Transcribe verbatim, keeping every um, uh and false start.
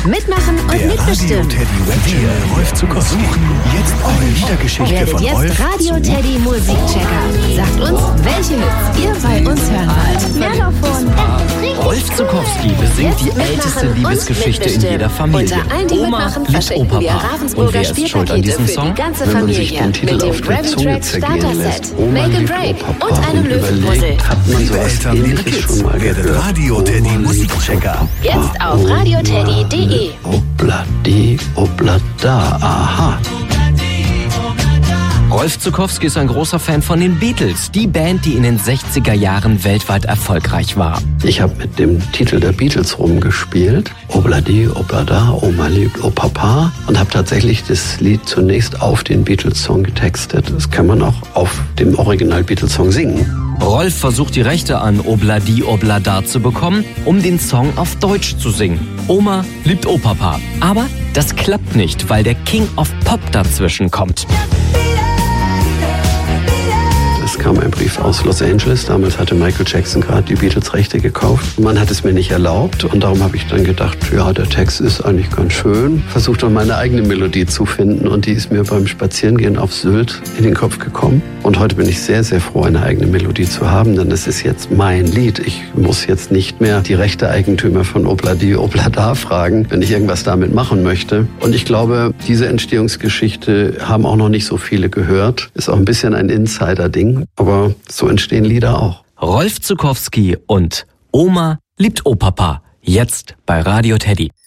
Mitmachen und Der mitbestimmen. Radio Teddy Webchannel Rolf Zukowski. Jetzt eure Liedergeschichte Werdet von jetzt Rolf Radio zu Teddy Musikchecker. Sagt uns, welche Hits ihr bei uns hören wollt. Melofon. Rolf Zukowski besingt die Jetzt älteste mitmachen und Liebesgeschichte in mitbestimmen. jeder Familie. Unter allen, die Oma mitmachen, liebt verschenken wir Opa. Und Ravensburger wer ist schuld an Spielpakete diesem für Song? die ganze Wenn man sich Familie. den Titel Mit dem auf der Zunge Gravel Track zergehen Starter lässt, Set. Oma Make a liebt Break Opa und einem und Löwenpuzzle. überlegt, hat man Liebe sowas Eltern, liebe Ähnliches Kids, schon mal werdet gehört? Radio Teddy Musikchecker. Jetzt auf radioteddy punkt de. Obladi, oblada, aha. Rolf Zukowski ist ein großer Fan von den Beatles, die Band, die in den sechziger Jahren weltweit erfolgreich war. Ich habe mit dem Titel der Beatles rumgespielt. Obladi, oblada, Oma liebt Opapa. Und habe tatsächlich das Lied zunächst auf den Beatles-Song getextet. Das kann man auch auf dem Original-Beatles-Song singen. Rolf versucht die Rechte an Obladi Oblada zu bekommen, um den Song auf Deutsch zu singen. Oma liebt Opapa. Aber das klappt nicht, weil der King of Pop dazwischen kommt. Es kam ein Brief aus Los Angeles. Damals hatte Michael Jackson gerade die Beatles-Rechte gekauft. Man hat es mir nicht erlaubt und darum habe ich dann gedacht, ja, der Text ist eigentlich ganz schön. Versucht dann meine eigene Melodie zu finden und die ist mir beim Spazierengehen auf Sylt in den Kopf gekommen. Und heute bin ich sehr, sehr froh, eine eigene Melodie zu haben, denn es ist jetzt mein Lied. Ich muss jetzt nicht mehr die Rechte-Eigentümer von Obladi Oblada fragen, wenn ich irgendwas damit machen möchte. Und ich glaube, diese Entstehungsgeschichte haben auch noch nicht so viele gehört. Ist auch ein bisschen ein Insider-Ding. Aber so entstehen Lieder auch. Rolf Zukowski und Oma liebt Opapa. Jetzt bei Radio Teddy.